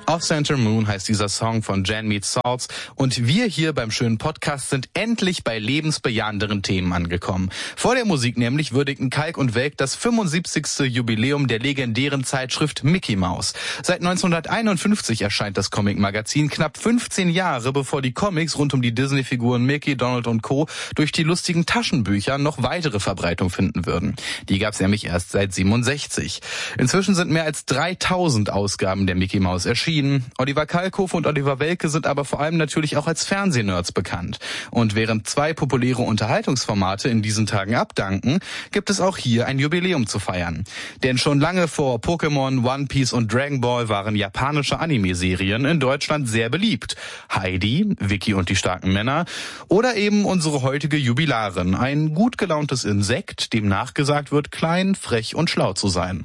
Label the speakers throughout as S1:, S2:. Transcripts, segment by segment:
S1: Off-Center Moon heißt dieser Song von Jan Meets Salts und wir hier beim schönen Podcast sind endlich bei lebensbejahenderen Themen angekommen. Vor der Musik nämlich würdigten Kalk und Welk das 75. Jubiläum der legendären Zeitschrift Mickey Mouse. Seit 1951 erscheint das Comic-Magazin, knapp 15 Jahre bevor die Comics rund um die Disney-Figuren Mickey, Donald und Co. durch die lustigen Taschenbücher noch weitere Verbreitung finden würden. Die gab's nämlich erst seit 67. Inzwischen sind mehr als 3000 Ausgaben der Mickey Mouse erschienen. Oliver Kalkofe und Oliver Welke sind aber vor allem natürlich auch als Fernsehnerds bekannt. Und während zwei populäre Unterhaltungsformate in diesen Tagen abdanken, gibt es auch hier ein Jubiläum zu feiern. Denn schon lange vor Pokémon, One Piece und Dragon Ball waren japanische Anime-Serien in Deutschland sehr beliebt. Heidi, Vicky und die starken Männer oder eben unsere heutige Jubilarin, ein gut gelauntes Insekt, dem nachgesagt wird, klein, frech und schlau zu sein.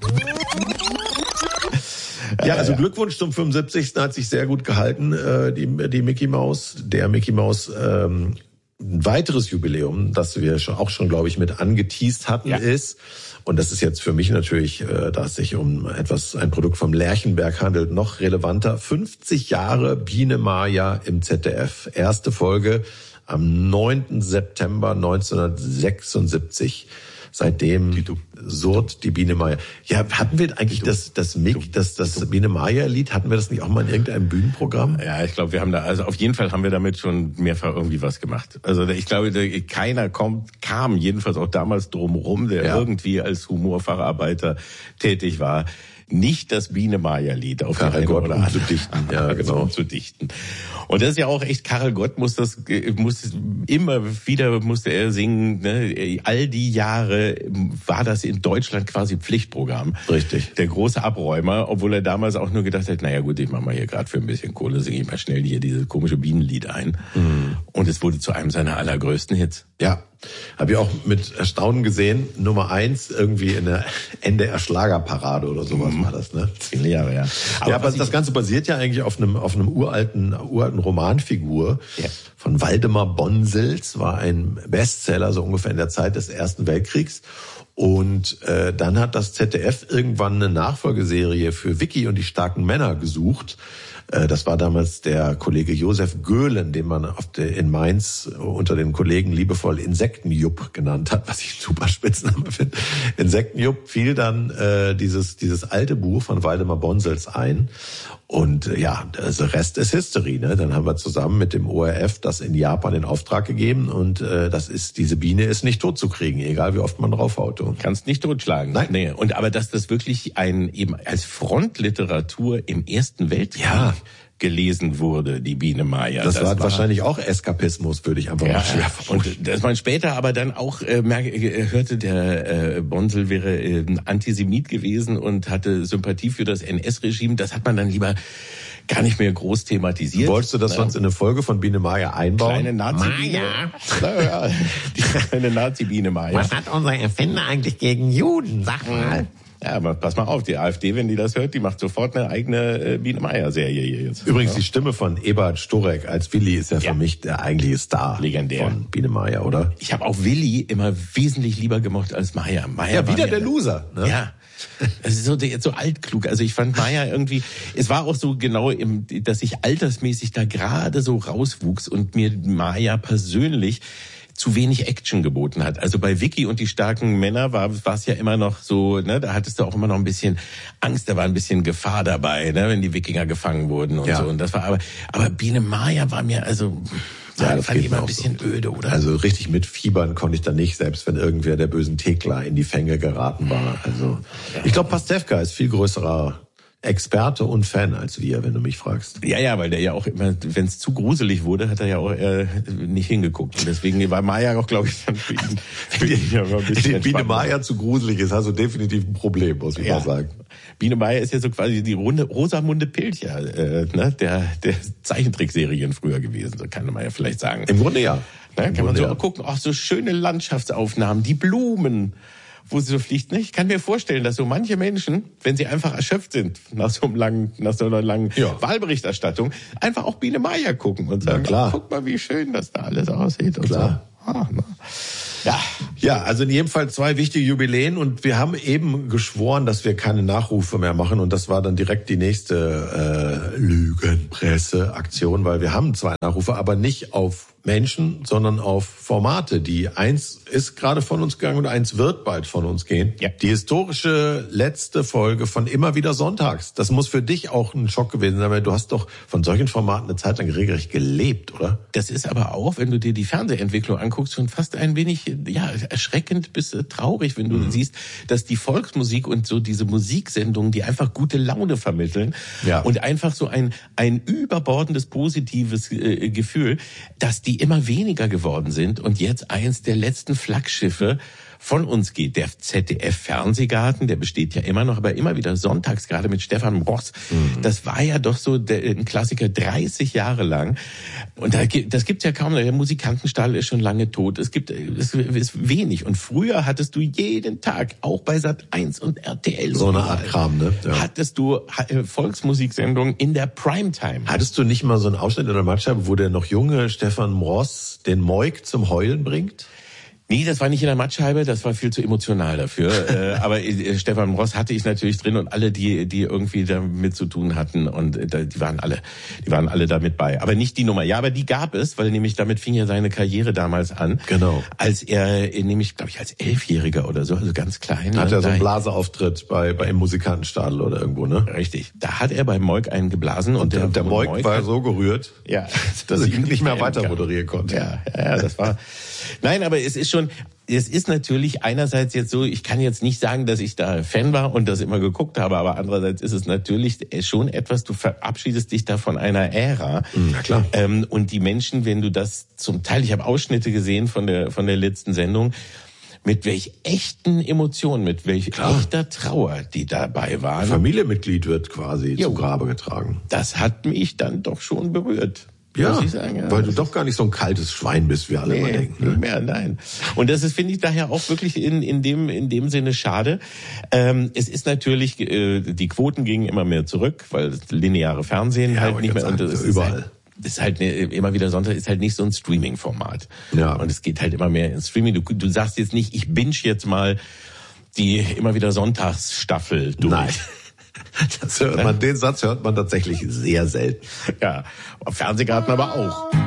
S2: Ja, also Glückwunsch zum 75. Hat sich sehr gut gehalten, die Mickey Mouse. Der Mickey Mouse, ein weiteres Jubiläum, das wir auch schon, glaube ich, mit angeteast hatten, ist, und das ist jetzt für mich natürlich, da es sich um ein Produkt vom Lerchenberg handelt, noch relevanter, 50 Jahre Biene Maya im ZDF. Erste Folge am 9. September 1976. Seitdem surrt die Biene Maya. Ja, hatten wir eigentlich das Biene Maya-Lied, hatten wir das nicht auch mal in irgendeinem Bühnenprogramm?
S3: Ja, ich glaube, wir haben also auf jeden Fall haben wir damit schon mehrfach irgendwie was gemacht. Also ich glaube, keiner kam jedenfalls auch damals drumherum, der irgendwie als Humorfacharbeiter tätig war, nicht das Biene Maya-Lied auf
S2: Karel Gott
S3: oder
S2: zu dichten. Ja, genau.
S3: Zu dichten. Und das ist ja auch echt, Karel Gott musste er singen, ne? All die Jahre war das in Deutschland quasi Pflichtprogramm.
S2: Richtig.
S3: Der große Abräumer, obwohl er damals auch nur gedacht hat, naja gut, ich mach mal hier gerade für ein bisschen Kohle, singe ich mal schnell hier dieses komische Bienenlied ein. Mhm. Und es wurde zu einem seiner allergrößten Hits.
S2: Ja. Habe ich auch mit Erstaunen gesehen, Nummer 1 irgendwie in der NDR Schlagerparade oder sowas war das, ne?
S3: 10 Jahre, ja.
S2: Aber das Ganze basiert ja eigentlich auf einem uralten Romanfigur von Waldemar Bonsels, war ein Bestseller, so ungefähr in der Zeit des Ersten Weltkriegs. Und dann hat das ZDF irgendwann eine Nachfolgeserie für Vicky und die starken Männer gesucht. Das war damals der Kollege Josef Göhlen, den man in Mainz unter den Kollegen liebevoll Insektenjupp genannt hat, was ich einen super Spitzname finde. Insektenjupp fiel dann dieses alte Buch von Waldemar Bonsels ein. Und also Rest ist History, ne? Dann haben wir zusammen mit dem ORF das in Japan in Auftrag gegeben und diese Biene ist nicht tot zu kriegen, egal wie oft man draufhaut. Du
S3: kannst nicht totschlagen.
S2: Nein.
S3: Nee. Und aber dass das wirklich eben als Frontliteratur im Ersten Weltkrieg gelesen wurde, die Biene Maya.
S2: Das war wahrscheinlich auch Eskapismus, würde ich einfach mal schwer vermuten.
S3: Und dass man später aber dann auch hörte, der Bonsel wäre Antisemit gewesen und hatte Sympathie für das NS-Regime. Das hat man dann lieber gar nicht mehr groß thematisiert.
S2: Wolltest du das sonst in eine Folge von Biene Maya einbauen?
S3: Kleine Nazi-Biene. Ja, die kleine Nazi-Biene Maya.
S2: Was hat unser Erfinder eigentlich gegen Juden? Sag mal.
S3: Ja, aber pass mal auf, die AfD, wenn die das hört, die macht sofort eine eigene Biene Maya-Serie hier jetzt.
S2: Übrigens, die Stimme von Eberhard Storek als Willi ist ja für mich der eigentliche Star.
S3: Legendär.
S2: Von Biene Maya, oder?
S3: Ich habe auch Willi immer wesentlich lieber gemocht als Maya.
S2: Ja, wieder der Loser, ne?
S3: Ja. Das ist so altklug. Also ich fand Maya irgendwie, es war auch so genau, dass ich altersmäßig da gerade so rauswuchs und mir Maya persönlich zu wenig Action geboten hat. Also bei Vicky und die starken Männer war es ja immer noch so, ne, da hattest du auch immer noch ein bisschen Angst, da war ein bisschen Gefahr dabei, ne, wenn die Wikinger gefangen wurden und so. Und das war aber Biene Maya war mir das fand ich immer ein bisschen öde, oder?
S2: Also richtig mitfiebern konnte ich da nicht, selbst wenn irgendwer der bösen Thekla in die Fänge geraten war. Also ich glaube, Pastewka ist viel größerer Experte und Fan als wir, wenn du mich fragst.
S3: Ja, weil der ja auch immer, wenn es zu gruselig wurde, hat er ja auch nicht hingeguckt. Und deswegen war Maya auch, glaube ich, dann für ihn ja mal ein bisschen
S2: die Biene Maya zu gruselig ist, hast du definitiv ein Problem, muss ich mal sagen.
S3: Biene Maya ist ja so quasi die Rosamunde Pilcher, ne, der Zeichentrickserien früher gewesen, so kann man ja vielleicht sagen.
S2: Im Grunde ja.
S3: Kann man so gucken, so schöne Landschaftsaufnahmen, die Blumen, wo sie so fliegt. Ich kann mir vorstellen, dass so manche Menschen, wenn sie einfach erschöpft sind nach so einer langen Wahlberichterstattung, einfach auch Biene Maya gucken und sagen, guck mal, wie schön das da alles aussieht. Und
S2: klar.
S3: So.
S2: Ja, also in jedem Fall 2 wichtige Jubiläen und wir haben eben geschworen, dass wir keine Nachrufe mehr machen und das war dann direkt die nächste Lügenpresse-Aktion, weil wir haben 2 Nachrufe, aber nicht auf Menschen, sondern auf Formate. Die eins ist gerade von uns gegangen und eins wird bald von uns gehen.
S3: Ja.
S2: Die historische letzte Folge von Immer wieder sonntags. Das muss für dich auch ein Schock gewesen sein, weil du hast doch von solchen Formaten eine Zeit lang regelrecht gelebt, oder?
S3: Das ist aber auch, wenn du dir die Fernsehentwicklung anguckst, schon fast ein wenig erschreckend bis traurig, wenn du siehst, dass die Volksmusik und so diese Musiksendungen, die einfach gute Laune vermitteln und einfach so ein überbordendes positives Gefühl, dass die immer weniger geworden sind und jetzt eins der letzten Flaggschiffe von uns geht. Der ZDF-Fernsehgarten, der besteht ja immer noch, aber immer wieder sonntags, gerade mit Stefan Ross. Das war ja doch so ein Klassiker 30 Jahre lang. Und das gibt's ja kaum. Der Musikantenstall ist schon lange tot. Es ist wenig. Und früher hattest du jeden Tag, auch bei Sat.1 und RTL,
S2: so eine Art Kram, ne? Ja.
S3: Hattest du Volksmusiksendungen in der Primetime.
S2: Hattest du nicht mal so einen Ausschnitt in der Matscheibe, wo der noch junge Stefan Ross den Moik zum Heulen bringt?
S3: Nee, das war nicht in der Mattscheibe, das war viel zu emotional dafür. Aber Stefan Ross hatte ich natürlich drin und alle, die irgendwie damit zu tun hatten und die waren alle da mit bei. Aber nicht die Nummer. Ja, aber die gab es, weil nämlich damit fing ja seine Karriere damals an.
S2: Genau.
S3: Als er nämlich, glaube ich, als 11-Jähriger oder so, also ganz klein.
S2: Hat er so einen Blaseauftritt im Musikantenstadel oder irgendwo, ne?
S3: Richtig. Da hat er bei Moik einen geblasen und
S2: der Moik war so gerührt,
S3: ja,
S2: dass ich nicht mehr weiter moderieren konnte.
S3: Ja, das war. Nein, aber es ist natürlich einerseits jetzt so, ich kann jetzt nicht sagen, dass ich da Fan war und das immer geguckt habe, aber andererseits ist es natürlich schon etwas, du verabschiedest dich da von einer Ära.
S2: Na klar.
S3: Und die Menschen, wenn du das zum Teil, ich habe Ausschnitte gesehen von der letzten Sendung, mit welch echten Emotionen, mit welch echter Trauer die dabei waren.
S2: Familienmitglied wird quasi zu Grabe getragen.
S3: Das hat mich dann doch schon berührt.
S2: Ja,
S3: muss ich sagen, ja,
S2: weil du doch gar nicht so ein kaltes Schwein bist, wie alle immer denken.
S3: Ne? Mehr, nein. Und das ist, finde ich, daher auch wirklich in dem Sinne schade. Es ist natürlich, die Quoten gingen immer mehr zurück, weil das lineare Fernsehen halt nicht mehr, und das
S2: überall.
S3: Ist halt immer wieder Sonntag, ist halt nicht so ein Streaming-Format.
S2: Ja.
S3: Und es geht halt immer mehr ins Streaming. Du sagst jetzt nicht, ich binge jetzt mal die immer wieder Sonntagsstaffel durch.
S2: Nein. Den Satz hört man tatsächlich sehr selten.
S3: Ja, Fernsehgarten aber auch.